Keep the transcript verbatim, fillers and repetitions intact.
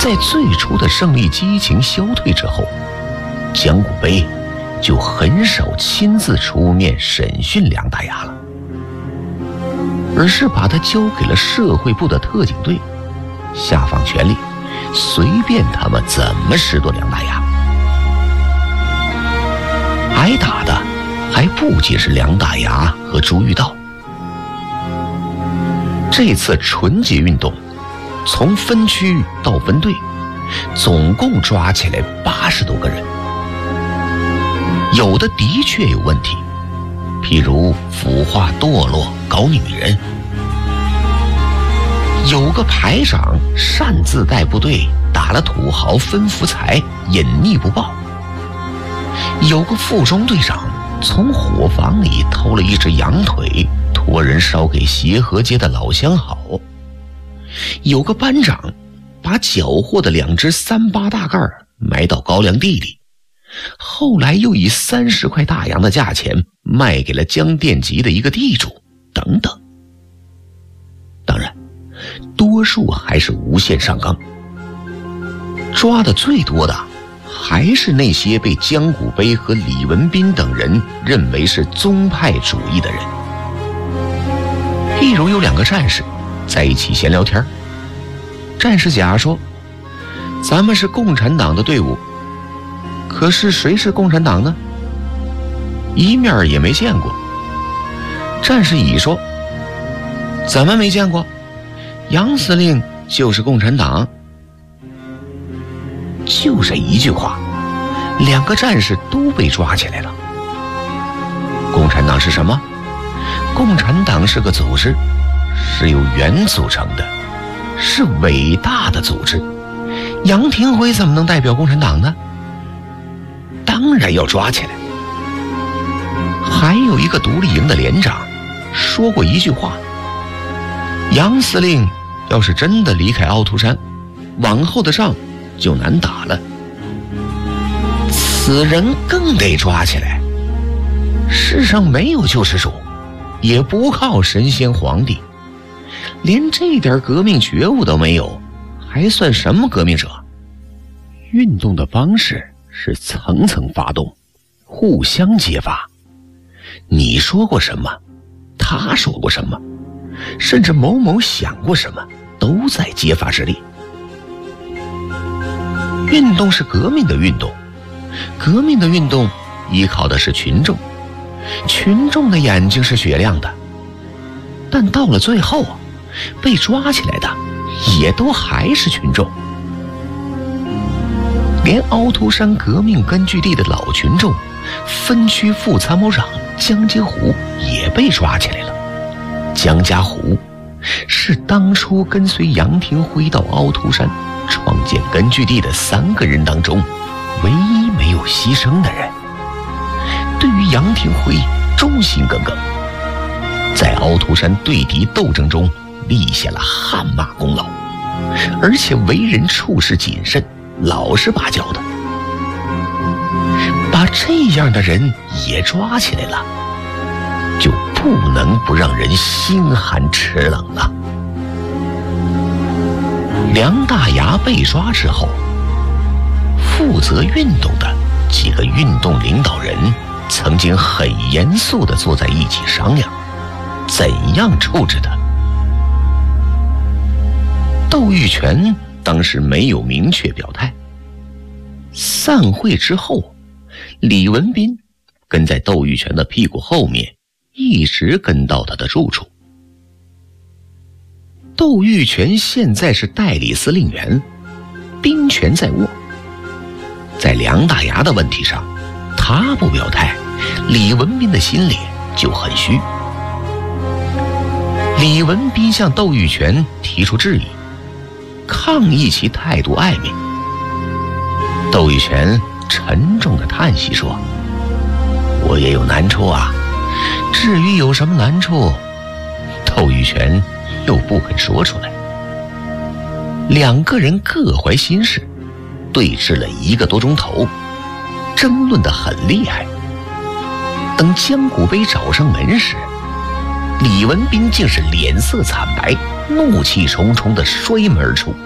在最初的胜利激情消退之后，江古碑就很少亲自出面审讯梁大牙了，而是把他交给了社会部的特警队，下放权力，随便他们怎么拾掇梁大牙。挨打的还不仅是梁大牙和朱玉道。这次纯洁运动从分区到分队，总共抓起来八十多个人，有的的确有问题，譬如腐化堕落、搞女人；有个排长擅自带部队打了土豪分福财，隐匿不报；有个副中队长从伙房里偷了一只羊腿，托人烧给协和街的老相好；有个班长把缴获的两只三八大盖埋到高粱地里，后来又以三十块大洋的价钱卖给了江店集的一个地主，等等。当然，多数还是无限上纲，抓的最多的还是那些被江古碑和李文斌等人认为是宗派主义的人。譬如有两个战士在一起闲聊天，战士甲说：“咱们是共产党的队伍，可是谁是共产党呢？一面也没见过。”战士乙说：“怎么没见过？杨司令就是共产党。”就这一句话，两个战士都被抓起来了。共产党是什么？共产党是个组织，是由原组成的，是伟大的组织。杨廷辉怎么能代表共产党呢？当然要抓起来。还有一个独立营的连长说过一句话：杨司令要是真的离开凹凸山，往后的仗就难打了。此人更得抓起来。世上没有救世主，也不靠神仙皇帝，连这点革命觉悟都没有，还算什么革命者？运动的方式是层层发动，互相揭发。你说过什么，他说过什么，甚至某某想过什么，都在揭发之列。运动是革命的运动，革命的运动依靠的是群众，群众的眼睛是雪亮的，但到了最后啊，被抓起来的也都还是群众。连凹凸山革命根据地的老群众分区副参谋长江家湖也被抓起来了。江家湖是当初跟随杨廷辉到凹凸山创建根据地的三个人当中唯一没有牺牲的人，对于杨廷辉忠心耿耿，在凹凸山对敌斗争中立下了汗马功劳，而且为人处事谨慎，老实巴交的。把这样的人也抓起来了，就不能不让人心寒齿冷了。梁大牙被抓之后，负责运动的几个运动领导人曾经很严肃地坐在一起商量怎样处置他。窦玉泉当时没有明确表态。散会之后，李文斌跟在窦玉泉的屁股后面，一直跟到他的住处。窦玉泉现在是代理司令员，兵权在握。在梁大牙的问题上，他不表态，李文斌的心里就很虚。李文斌向窦玉泉提出质疑，抗议其态度暧昧。窦玉泉沉重地叹息说：“我也有难处啊，至于有什么难处，窦玉泉又不肯说出来。”两个人各怀心事，对峙了一个多钟头，争论得很厉害。等江古碑找上门时，李文斌竟是脸色惨白，怒气冲冲地摔门而出。